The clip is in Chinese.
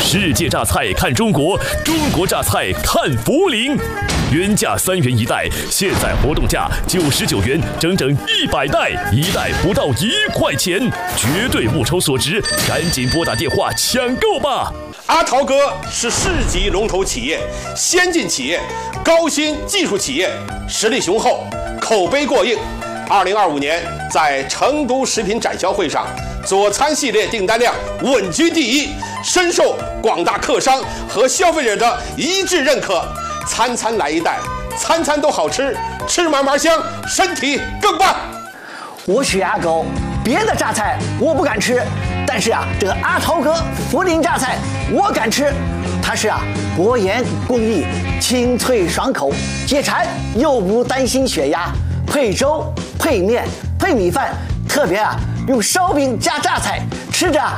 世界榨菜看中国，中国榨菜看涪陵。原价3元一袋，现在活动价99元，整整100袋，一袋不到1块钱，绝对物超所值，赶紧拨打电话抢购吧！ 阿陶哥是市级龙头企业、先进企业、高新技术企业，实力雄厚，口碑过硬。2025年在成都食品展销会上，佐餐系列订单量稳居第一，深受广大客商和消费者的一致认可。餐餐来一袋，餐餐都好吃，吃嘛嘛香，身体更棒。 我血压高，别的榨菜我不敢吃，但是这个阿陶哥涪陵榨菜我敢吃。它是薄盐工艺，清脆爽口，解馋又不担心血压。配粥、配面、配米饭，特别用烧饼加榨菜，吃着